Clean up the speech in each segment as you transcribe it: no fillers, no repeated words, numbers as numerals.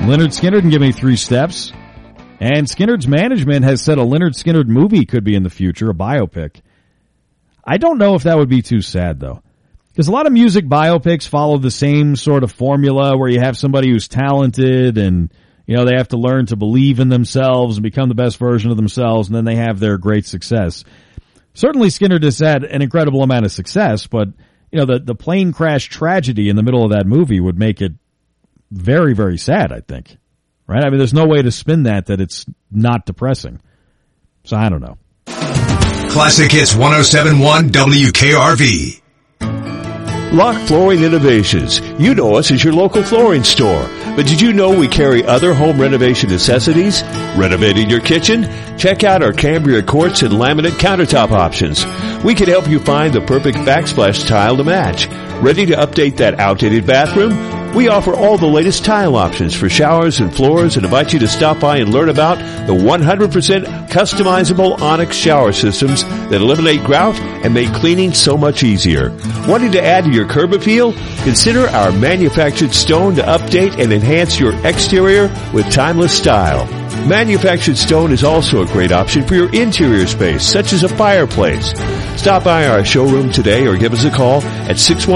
Lynyrd Skynyrd and Give Me Three Steps. And Skynyrd's management has said a Lynyrd Skynyrd movie could be in the future, a biopic. I don't know if that would be too sad, though. Because a lot of music biopics follow the same sort of formula where you have somebody who's talented and, you know, they have to learn to believe in themselves and become the best version of themselves, and then they have their great success. Certainly Skynyrd has had an incredible amount of success, but, you know, the plane crash tragedy in the middle of that movie would make it very, very sad, I think. Right? I mean, there's no way to spin that it's not depressing. So I don't know. Classic Hits 107.1 WKRV. Lock Flooring Innovations. You know us as your local flooring store. But did you know we carry other home renovation necessities? Renovating your kitchen? Check out our Cambria quartz and laminate countertop options. We can help you find the perfect backsplash tile to match. Ready to update that outdated bathroom? We offer all the latest tile options for showers and floors and invite you to stop by and learn about the 100% customizable Onyx shower systems that eliminate grout and make cleaning so much easier. Wanting to add to your curb appeal? Consider our manufactured stone to update and enhance your exterior with timeless style. Manufactured stone is also a great option for your interior space, such as a fireplace. Stop by our showroom today or give us a call at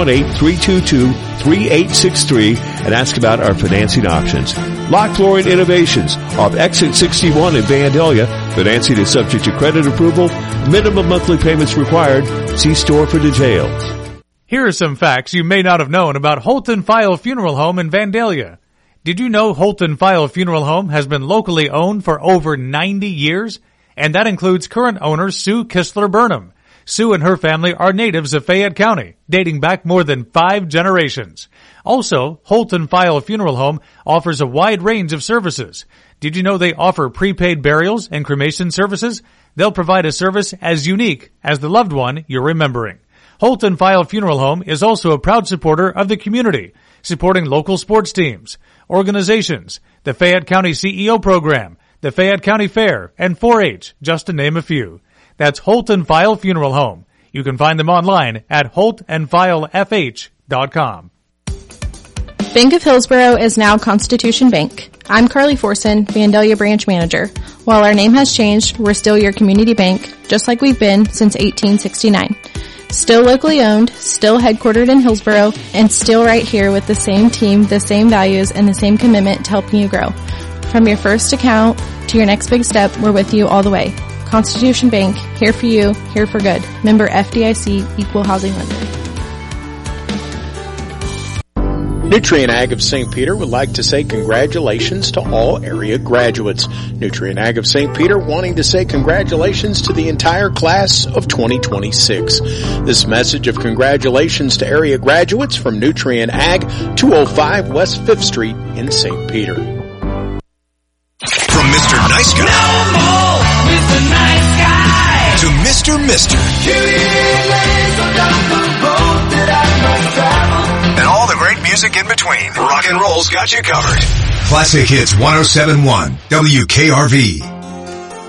618-322-3863 and ask about our financing options. Lock Flooring Innovations off Exit 61 in Vandalia. Financing is subject to credit approval. Minimum monthly payments required. See store for details. Here are some facts you may not have known about Holton File Funeral Home in Vandalia. Did you know Holton File Funeral Home has been locally owned for over 90 years? And that includes current owner Sue Kistler Burnham. Sue and her family are natives of Fayette County, dating back more than 5 generations. Also, Holton File Funeral Home offers a wide range of services. Did you know they offer prepaid burials and cremation services? They'll provide a service as unique as the loved one you're remembering. Holton File Funeral Home is also a proud supporter of the community, supporting local sports teams, organizations, the Fayette County CEO program, the Fayette County Fair, and 4-H, just to name a few. That's Holton File Funeral Home. You can find them online at holtandfilefh.com. Bank of Hillsborough is now Constitution Bank. I'm Carly Forson, Vandalia Branch Manager. While our name has changed, we're still your community bank, just like we've been since 1869. Still locally owned, still headquartered in Hillsborough, and still right here with the same team, the same values, and the same commitment to helping you grow. From your first account to your next big step, we're with you all the way. Constitution Bank, here for you, here for good. Member FDIC, Equal Housing Lender. Nutrien Ag of St. Peter would like to say congratulations to all area graduates. Nutrien Ag of St. Peter wanting to say congratulations to the entire class of 2026. This message of congratulations to area graduates from Nutrien Ag, 205 West 5th Street in St. Peter. From Mr. Nice Guy. No more Mr. Nice Guy. To Mr. Mister. And all the great music in between. Rock and roll's got you covered. Classic Hits 107.1 WKRV.